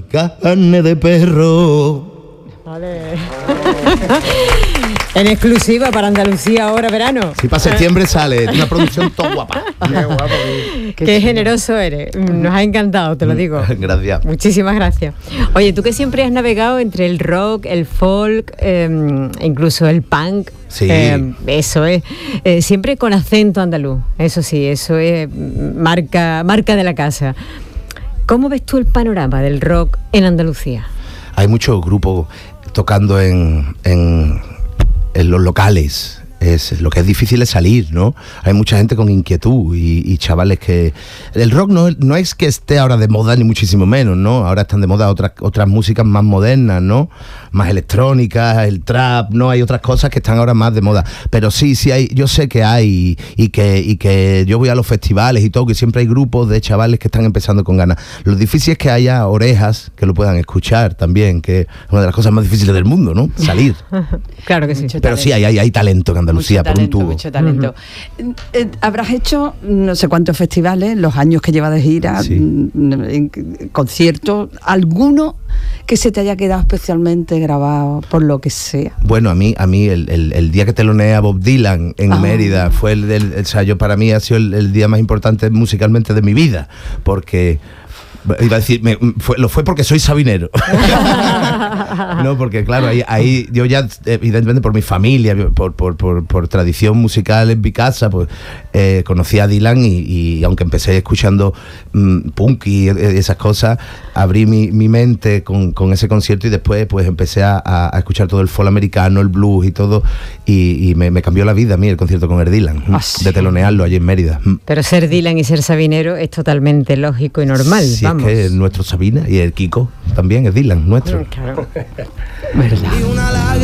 carne de perro. Vale. En exclusiva para Andalucía ahora verano. Si para septiembre sale una producción todo guapa. Qué guapo. Qué generoso eres. Nos ha encantado, te lo digo. Gracias. Muchísimas gracias. Oye, tú que siempre has navegado entre el rock, el folk, incluso el punk. Sí. Eso es. Siempre con acento andaluz. Eso sí, eso es marca de la casa. ¿Cómo ves tú el panorama del rock en Andalucía? Hay muchos grupos tocando en los locales. Lo que es difícil es salir, ¿no? Hay mucha gente con inquietud y chavales que... El rock no es que esté ahora de moda, ni muchísimo menos, ¿no? Ahora están de moda otras músicas más modernas, ¿no? Más electrónicas, el trap, ¿no? Hay otras cosas que están ahora más de moda. Pero sí hay, yo sé que hay y que yo voy a los festivales y todo, que siempre hay grupos de chavales que están empezando con ganas. Lo difícil es que haya orejas que lo puedan escuchar también, que es una de las cosas más difíciles del mundo, ¿no? Salir. Claro que sí. Pero sí, hay talento en Andalucía, por un tubo. Mucho talento. Habrás hecho no sé cuántos festivales, los años que llevas de gira, Sí. en conciertos, alguno que se te haya quedado especialmente grabado por lo que sea. Bueno, a mí el día que teloneé a Bob Dylan en Mérida fue o sea, para mí ha sido el día más importante musicalmente de mi vida, porque iba a decir, lo fue porque soy sabinero. No, porque claro, ahí yo ya, evidentemente por mi familia, por tradición musical en mi casa, pues conocí a Dylan y aunque empecé escuchando punk y esas cosas, abrí mi mente con ese concierto y después pues empecé a escuchar todo el folk americano, el blues y todo, y me cambió la vida a mí el concierto con el Dylan, de telonearlo allí en Mérida. Pero ser Dylan y ser sabinero es totalmente lógico y normal. Sí, vamos. es que es nuestro Sabina y el Kiko también es Dylan, nuestro. Claro. ¿Verdad?